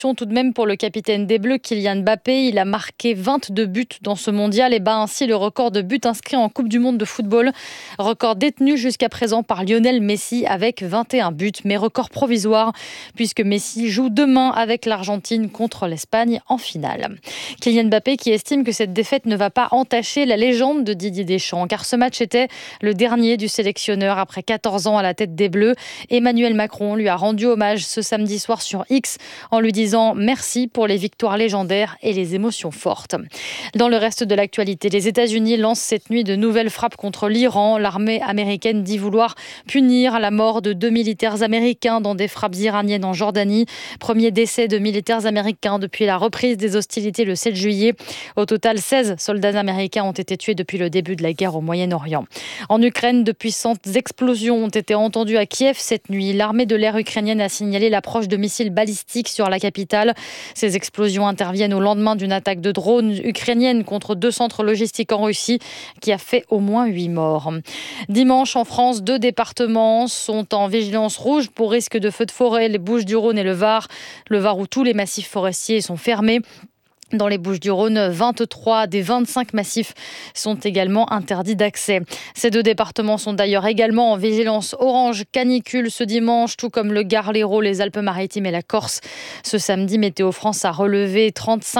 Tout de même pour le capitaine des Bleus, Kylian Mbappé. Il a marqué 22 buts dans ce mondial et bat ainsi le record de buts inscrits en Coupe du Monde de football. Record détenu jusqu'à présent par Lionel Messi avec 21 buts, mais record provisoire puisque Messi joue demain avec l'Argentine contre l'Espagne en finale. Kylian Mbappé qui estime que cette défaite ne va pas entacher la légende de Didier Deschamps, car ce match était le dernier du sélectionneur après 14 ans à la tête des Bleus. Emmanuel Macron lui a rendu hommage ce samedi soir sur X en lui disant merci pour les victoires légendaires et les émotions fortes. Dans le reste de l'actualité, les États-Unis lancent cette nuit de nouvelles frappes contre l'Iran. L'armée américaine dit vouloir punir la mort de 2 militaires américains dans des frappes iraniennes en Jordanie. Premier décès de militaires américains depuis la reprise des hostilités le 7 juillet. Au total, 16 soldats américains ont été tués depuis le début de la guerre au Moyen-Orient. En Ukraine, de puissantes explosions ont été entendues à Kiev cette nuit. L'armée de l'air ukrainienne a signalé l'approche de missiles balistiques sur la capitale. Ces explosions interviennent au lendemain d'une attaque de drones ukrainienne contre 2 centres logistiques en Russie qui a fait au moins 8 morts. Dimanche, en France, 2 départements sont en vigilance rouge pour risque de feux de forêt, les Bouches-du-Rhône et le Var. Le Var où tous les massifs forestiers sont fermés. Dans les Bouches-du-Rhône, 23 des 25 massifs sont également interdits d'accès. Ces 2 départements sont d'ailleurs également en vigilance orange canicule ce dimanche, tout comme le Gard, l'Hérault, les Alpes-Maritimes et la Corse. Ce samedi, Météo France a relevé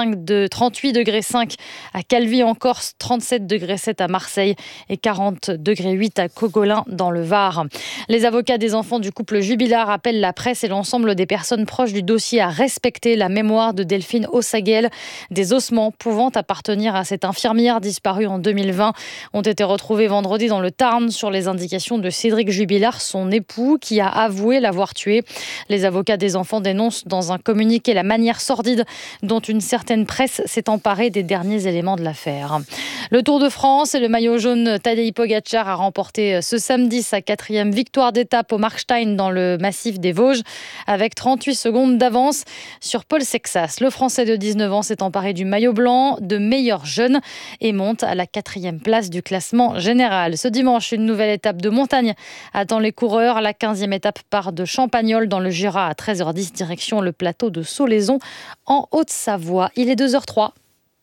38,5 degrés à Calvi en Corse, 37,7 degrés à Marseille et 40,8 degrés à Cogolin dans le Var. Les avocats des enfants du couple Jubilard appellent la presse et l'ensemble des personnes proches du dossier à respecter la mémoire de Delphine Ossaguel. Des ossements pouvant appartenir à cette infirmière disparue en 2020 ont été retrouvés vendredi dans le Tarn sur les indications de Cédric Jubilard, son époux, qui a avoué l'avoir tué. Les avocats des enfants dénoncent dans un communiqué la manière sordide dont une certaine presse s'est emparée des derniers éléments de l'affaire. Le Tour de France et le maillot jaune Tadej Pogačar a remporté ce samedi sa 4e victoire d'étape au Markstein dans le massif des Vosges avec 38 secondes d'avance sur Paul Sexas. Le Français de 19 ans s'est emparé du maillot blanc de meilleur jeune et monte à la 4e place du classement général. Ce dimanche, une nouvelle étape de montagne attend les coureurs. La 15e étape part de Champagnole dans le Jura à 13h10, direction le plateau de Solaizon en Haute-Savoie. Il est 2h03.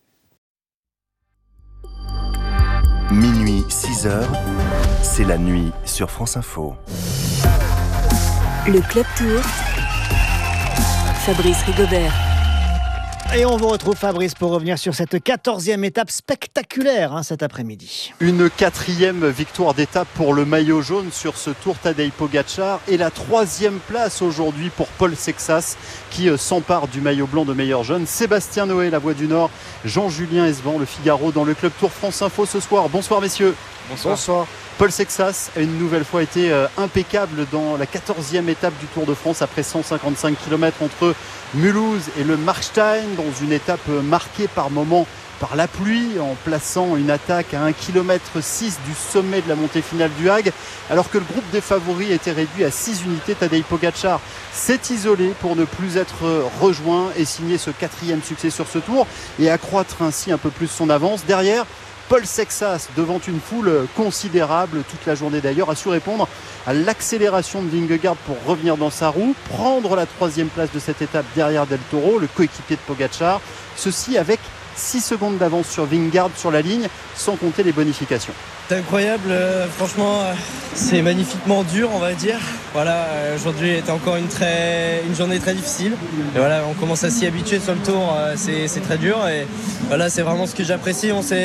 Minuit 6h, c'est la nuit sur France Info. Le Club Tour, Fabrice Rigobert. Et on vous retrouve Fabrice pour revenir sur cette 14e étape spectaculaire cet après-midi. Une 4e victoire d'étape pour le maillot jaune sur ce Tour Tadej Pogačar et la 3e place aujourd'hui pour Paul Sexas qui s'empare du maillot blanc de meilleur jeune. Sébastien Noé, La Voix du Nord, Jean-Julien Esban, Le Figaro dans le Club Tour France Info ce soir. Bonsoir messieurs. Bonsoir. Paul Sexas a une nouvelle fois été impeccable dans la 14e étape du Tour de France après 155 km entre Mulhouse et le Markstein, dans une étape marquée par moments par la pluie, en plaçant une attaque à 1,6 km du sommet de la montée finale du Hague. Alors que le groupe des favoris était réduit à 6 unités, Tadej Pogačar s'est isolé pour ne plus être rejoint et signer ce 4e succès sur ce Tour et accroître ainsi un peu plus son avance. Derrière, Paul Sexas, devant une foule considérable toute la journée d'ailleurs, a su répondre à l'accélération de Vingegaard pour revenir dans sa roue, prendre la 3e place de cette étape derrière Del Toro, le coéquipier de Pogačar. Ceci avec 6 secondes d'avance sur Vingegaard sur la ligne, sans compter les bonifications. C'est incroyable, franchement, c'est magnifiquement dur, on va dire. Voilà, aujourd'hui était encore une journée très difficile. Et voilà, on commence à s'y habituer sur le tour, c'est très dur. Et voilà, c'est vraiment ce que j'apprécie.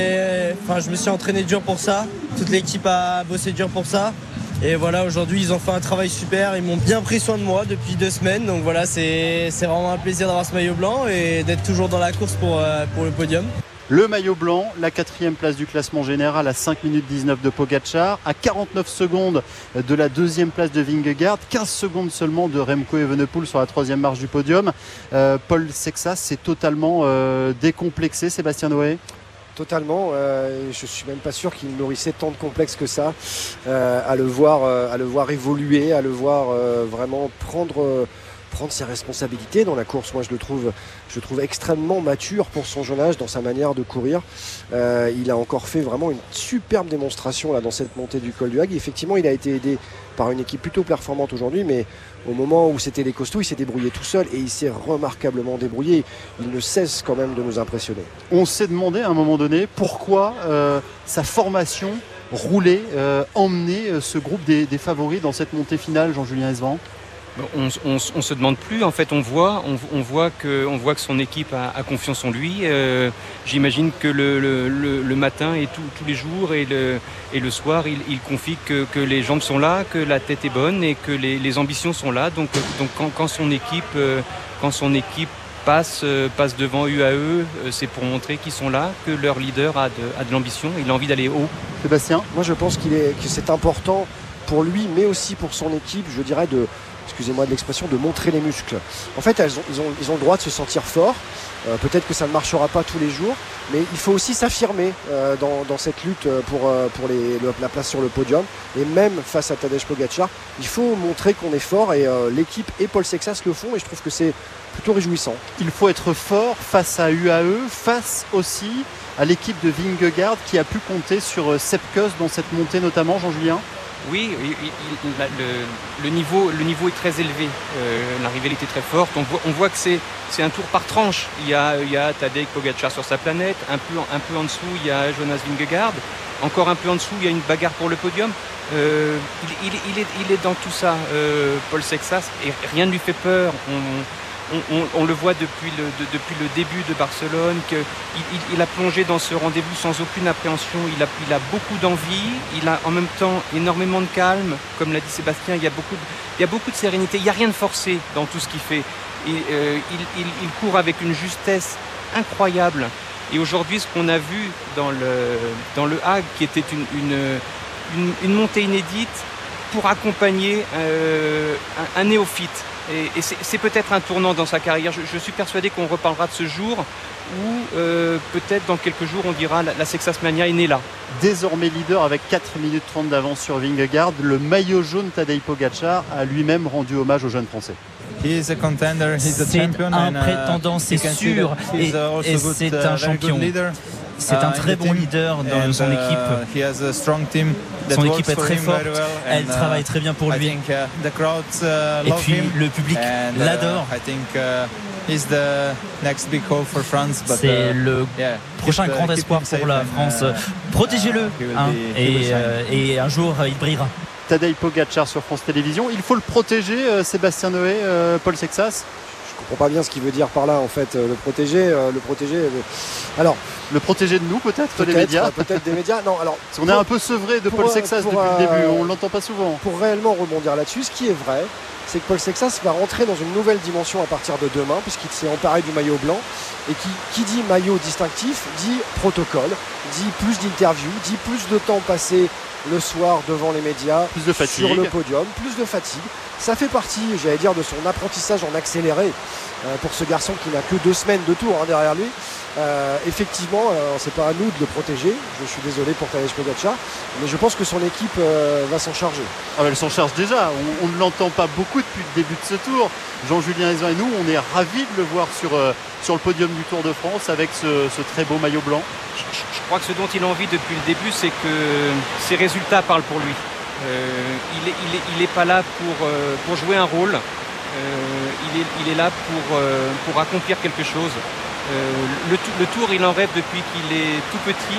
Je me suis entraîné dur pour ça. Toute l'équipe a bossé dur pour ça. Et voilà, aujourd'hui, ils ont fait un travail super. Ils m'ont bien pris soin de moi depuis 2 semaines. Donc voilà, c'est vraiment un plaisir d'avoir ce maillot blanc et d'être toujours dans la course pour le podium. Le maillot blanc, la 4e place du classement général à 5 minutes 19 de Pogačar, à 49 secondes de la 2e place de Vingegaard, 15 secondes seulement de Remco Evenepoel sur la 3e marche du podium. Paul Sexas s'est totalement décomplexé, Sébastien Noé. Totalement, je suis même pas sûr qu'il nourrissait tant de complexes que ça à le voir évoluer, à le voir vraiment prendre prendre ses responsabilités dans la course. Moi, je le trouve extrêmement mature pour son jeune âge dans sa manière de courir. Il a encore fait vraiment une superbe démonstration là, dans cette montée du col du Hague. Effectivement, il a été aidé par une équipe plutôt performante aujourd'hui, mais au moment où c'était les costauds, il s'est débrouillé tout seul et il s'est remarquablement débrouillé. Il ne cesse quand même de nous impressionner. On s'est demandé à un moment donné pourquoi sa formation roulait, emmenait ce groupe des favoris dans cette montée finale, Jean-Julien Hesvent. On se demande plus, en fait on voit que son équipe a confiance en lui. J'imagine que le matin et tous les jours et le soir il confie que les jambes sont là, que la tête est bonne et que les ambitions sont là. Donc quand son équipe passe devant UAE, c'est pour montrer qu'ils sont là, que leur leader a de l'ambition, il a envie d'aller haut. Sébastien ? Moi je pense que c'est important pour lui mais aussi pour son équipe, je dirais excusez-moi de l'expression, de montrer les muscles. En fait, ils ont le droit de se sentir forts. Peut-être que ça ne marchera pas tous les jours, mais il faut aussi s'affirmer dans cette lutte pour la place sur le podium. Et même face à Tadej Pogačar, il faut montrer qu'on est fort et l'équipe et Paul Sexas le font et je trouve que c'est plutôt réjouissant. Il faut être fort face à UAE, face aussi à l'équipe de Vingegaard qui a pu compter sur Sepp Kuss dans cette montée notamment, Jean-Julien. Oui, le niveau est très élevé. L'arrivée était très forte. On voit que c'est un tour par tranche. Il y a Tadej Pogačar sur sa planète. Un peu en dessous, il y a Jonas Vingegaard. Encore un peu en dessous, il y a une bagarre pour le podium. Il est dans tout ça, Paul Sexas, et rien ne lui fait peur. On le voit depuis le début de Barcelone, qu'il a plongé dans ce rendez-vous sans aucune appréhension. Il a beaucoup d'envie, il a en même temps énormément de calme. Comme l'a dit Sébastien, il y a beaucoup de sérénité. Il n'y a rien de forcé dans tout ce qu'il fait. Il court avec une justesse incroyable. Et aujourd'hui, ce qu'on a vu dans le Hague, qui était une montée inédite pour accompagner un néophyte. Et c'est peut-être un tournant dans sa carrière. Je suis persuadé qu'on reparlera de ce jour où peut-être dans quelques jours on dira la Sexas Mania est née là. Désormais leader avec 4 minutes 30 d'avance sur Vingegaard, le maillot jaune Tadej Pogačar a lui-même rendu hommage aux jeunes Français. C'est un prétendant, c'est sûr, et c'est un champion. C'est un très bon leader dans son équipe. Son équipe est très forte, elle travaille très bien pour lui. Et puis le public l'adore. C'est le prochain grand espoir pour la France. Protégez-le, et un jour il brillera. Tadej Pogačar sur France Télévisions. Il faut le protéger, Sébastien Noé, Paul Sexas. Je comprends pas bien ce qu'il veut dire par là en fait. Le protéger. Alors, le protéger de nous peut-être des médias. Peut-être des médias. Non, alors. On est un peu sevré de Paul Sexas depuis le début. On l'entend pas souvent. Pour réellement rebondir là-dessus, ce qui est vrai, c'est que Paul Sexas va rentrer dans une nouvelle dimension à partir de demain, puisqu'il s'est emparé du maillot blanc. Et qui dit maillot distinctif dit protocole, dit plus d'interviews, dit plus de temps passé le soir devant les médias, plus de fatigue, sur le podium, plus de fatigue. Ça fait partie, j'allais dire, de son apprentissage en accéléré pour ce garçon qui n'a que 2 semaines de tour derrière lui. Effectivement, c'est pas à nous de le protéger. Je suis désolé pour Tadej Pogačar, mais je pense que son équipe va s'en charger. Elle s'en charge déjà. On ne l'entend pas beaucoup depuis le début de ce tour. Jean-Julien Hesvent et nous, on est ravis de le voir sur le podium du Tour de France avec ce très beau maillot blanc. Je crois que ce dont il a envie depuis le début, c'est que ses résultats parlent pour lui. Il n'est pas là pour jouer un rôle. Il est là pour accomplir quelque chose. Le Tour, il en rêve depuis qu'il est tout petit.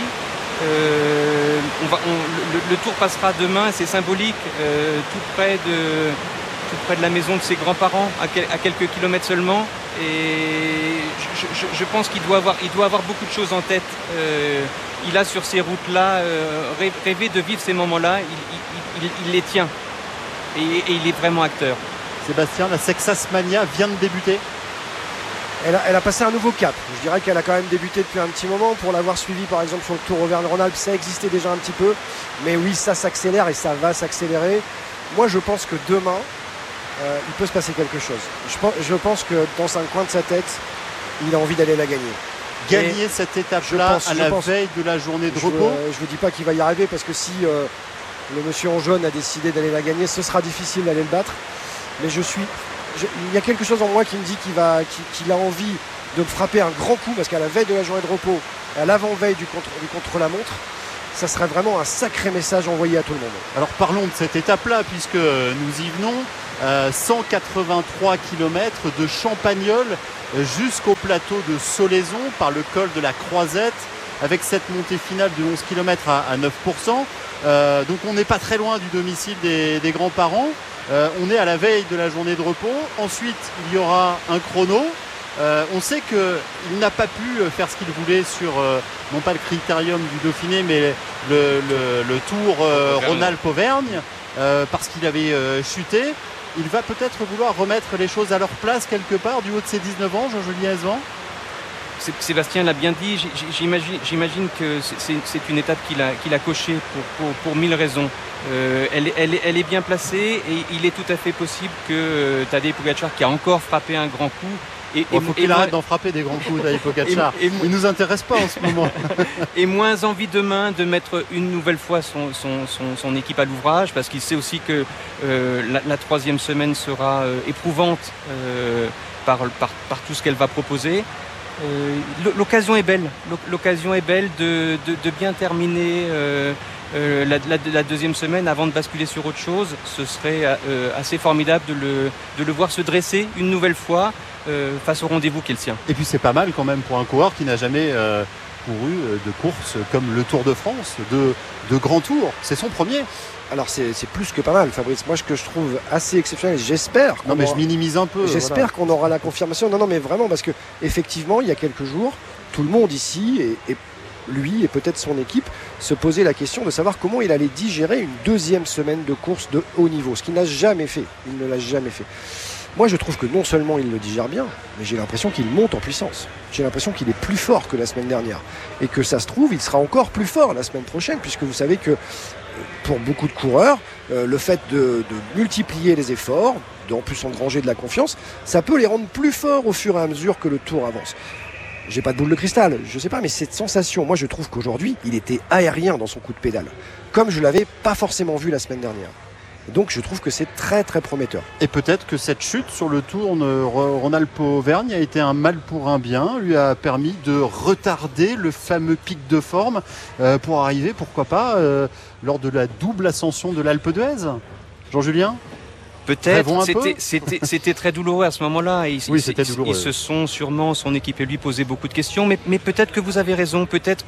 Le Tour passera demain, c'est symbolique, tout près de la maison de ses grands-parents, à quelques kilomètres seulement. Et je pense qu'il doit avoir beaucoup de choses en tête. Il a sur ces routes-là rêvé de vivre ces moments-là. Il les tient. Et il est vraiment acteur. Sébastien, la Sexas Mania vient de débuter. Elle a passé un nouveau cap. Je dirais qu'elle a quand même débuté depuis un petit moment. Pour l'avoir suivi par exemple sur le Tour Auvergne-Rhône-Alpes, ça existait déjà un petit peu. Mais oui, ça s'accélère et ça va s'accélérer. Moi je pense que demain, il peut se passer quelque chose. Je pense que dans un coin de sa tête, il a envie d'aller la gagner. Gagner cette étape-là à la veille de la journée de repos. Je ne vous dis pas qu'il va y arriver parce que si le monsieur en jaune a décidé d'aller la gagner, ce sera difficile d'aller le battre. Mais je suis il y a quelque chose en moi qui me dit qu'il a envie de frapper un grand coup, parce qu'à la veille de la journée de repos, à l'avant-veille du contre-la-montre, ça serait vraiment un sacré message envoyé à tout le monde. Alors parlons de cette étape-là, puisque nous y venons. 183 km de Champagnole jusqu'au plateau de Solaison par le col de la Croisette, avec cette montée finale de 11 km à 9%. Donc on n'est pas très loin du domicile des grands-parents. On est à la veille de la journée de repos. Ensuite, il y aura un chrono. On sait qu'il n'a pas pu faire ce qu'il voulait sur, non pas le critérium du Dauphiné, mais le Tour Rhône-Alpes-Auvergne, parce qu'il avait chuté. Il va peut-être vouloir remettre les choses à leur place quelque part du haut de ses 19 ans, Jean-Julien Hezvan. Sébastien l'a bien dit, j'imagine que c'est une étape qu'il a cochée pour 1000 raisons. Elle est bien placée et il est tout à fait possible que Tadej Pogačar, qui a encore frappé un grand coup, il faut qu'il arrête d'en frapper des grands coups, Tadej Pogačar. Il ne nous intéresse pas en ce moment. Et moins envie demain de mettre une nouvelle fois son équipe à l'ouvrage, parce qu'il sait aussi que la troisième semaine sera éprouvante par tout ce qu'elle va proposer. L'occasion est belle. L'occasion est belle de bien terminer la deuxième semaine avant de basculer sur autre chose. Ce serait assez formidable de le voir se dresser une nouvelle fois face au rendez-vous qui est le sien. Et puis c'est pas mal quand même pour un coureur qui n'a jamais couru de course comme le Tour de France, de grands tours. C'est son premier. Alors c'est plus que pas mal, Fabrice. Moi, ce que je trouve assez exceptionnel, j'espère. Je minimise un peu. J'espère qu'on aura la confirmation. Non, mais vraiment, parce que effectivement, il y a quelques jours, tout le monde ici et lui et peut-être son équipe se posait la question de savoir comment il allait digérer une deuxième semaine de course de haut niveau, ce qu'il n'a jamais fait. Il ne l'a jamais fait. Moi, je trouve que non seulement il le digère bien, mais j'ai l'impression qu'il monte en puissance. J'ai l'impression qu'il est plus fort que la semaine dernière. Et que ça se trouve, il sera encore plus fort la semaine prochaine, puisque vous savez que pour beaucoup de coureurs, le fait de multiplier les efforts, en plus engranger de la confiance, ça peut les rendre plus forts au fur et à mesure que le tour avance. J'ai pas de boule de cristal, je sais pas, mais cette sensation, moi je trouve qu'aujourd'hui, il était aérien dans son coup de pédale, comme je l'avais pas forcément vu la semaine dernière. Et donc je trouve que c'est très très prometteur. Et peut-être que cette chute sur le Tour Rhône-Alpes-Auvergne a été un mal pour un bien, lui a permis de retarder le fameux pic de forme pour arriver, pourquoi pas, lors de la double ascension de l'Alpe d'Huez. Jean-Julien ? Peut-être, c'était très douloureux à ce moment-là. Ils se sont sûrement, son équipe et lui, posé beaucoup de questions. Mais peut-être que vous avez raison. Peut-être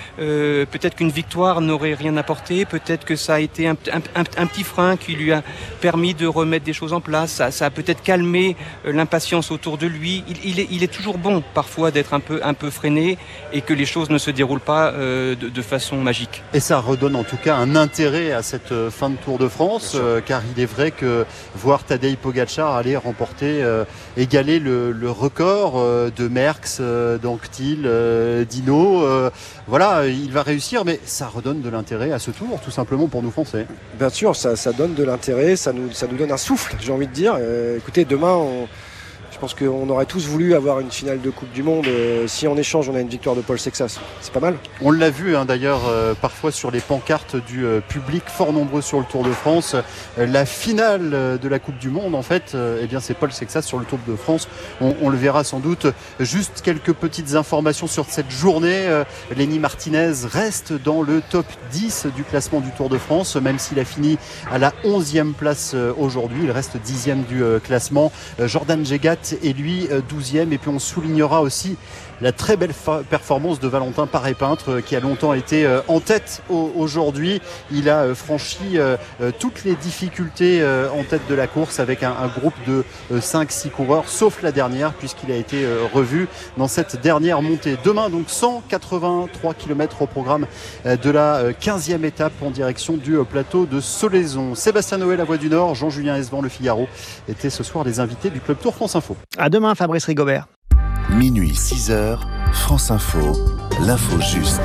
qu'une victoire n'aurait rien apporté. Peut-être que ça a été un petit frein qui lui a permis de remettre des choses en place. Ça a peut-être calmé l'impatience autour de lui. Il est toujours bon parfois d'être un peu freiné et que les choses ne se déroulent pas de façon magique. Et ça redonne en tout cas un intérêt à cette fin de Tour de France, car il est vrai que voir Tadej Pogačar aller remporter, égaler le record de Merckx, d'Anquetil, d'Hinault. Voilà, il va réussir, mais ça redonne de l'intérêt à ce tour, tout simplement pour nous Français. Bien sûr, ça donne de l'intérêt, ça nous donne un souffle, j'ai envie de dire. Écoutez, demain, je pense qu'on aurait tous voulu avoir une finale de Coupe du Monde. Si en échange on a une victoire de Paul Sexas, c'est pas mal. On l'a vu d'ailleurs parfois sur les pancartes du public, fort nombreux sur le Tour de France. La finale de la Coupe du Monde, en fait, c'est Paul Sexas sur le Tour de France. On le verra sans doute. Juste quelques petites informations sur cette journée. Lenny Martinez reste dans le top 10 du classement du Tour de France, même s'il a fini à la 11e place aujourd'hui. Il reste 10e du classement. Jordan Jegat et lui 12e. Et puis on soulignera aussi la très belle performance de Valentin Paré-Peintre qui a longtemps été en tête aujourd'hui. Il a franchi toutes les difficultés en tête de la course avec un groupe de 5-6 coureurs, sauf la dernière puisqu'il a été revu dans cette dernière montée. Demain donc 183 km au programme de la 15e étape en direction du plateau de Solaison. Sébastien Noël, La Voix du Nord, Jean-Julien Hezvan, Le Figaro étaient ce soir les invités du Club Tour France Info. À demain, Fabrice Rigobert. Minuit 6h, France Info, l'info juste.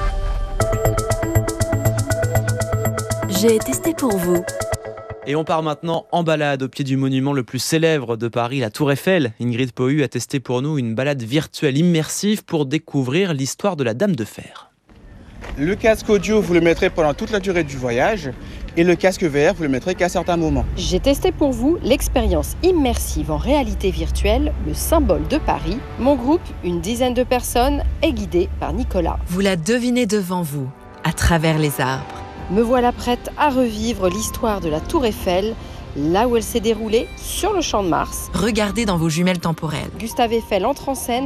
J'ai testé pour vous. Et on part maintenant en balade au pied du monument le plus célèbre de Paris, la Tour Eiffel. Ingrid Pohu a testé pour nous une balade virtuelle immersive pour découvrir l'histoire de la Dame de Fer. Le casque audio, vous le mettrez pendant toute la durée du voyage. Et le casque VR, vous le mettrez qu'à certains moments. J'ai testé pour vous l'expérience immersive en réalité virtuelle, le symbole de Paris. Mon groupe, une dizaine de personnes, est guidé par Nicolas. Vous la devinez devant vous, à travers les arbres. Me voilà prête à revivre l'histoire de la Tour Eiffel, là où elle s'est déroulée, sur le Champ de Mars. Regardez dans vos jumelles temporelles. Gustave Eiffel entre en scène